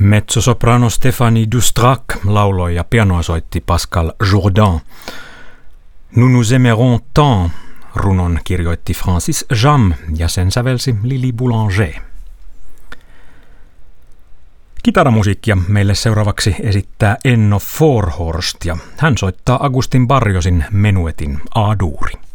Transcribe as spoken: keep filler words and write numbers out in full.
Mezzosoprano Stéphanie Doustrac lauloi ja pianoa soitti Pascal Jourdan. Nous nous aimerons tant runon kirjoitti Francis Jam ja sen sävelsi Lili Boulanger. Kitaramusiikkia meille seuraavaksi esittää Enno Forhorst ja hän soittaa Agustin Barriosin menuetin A-duuri.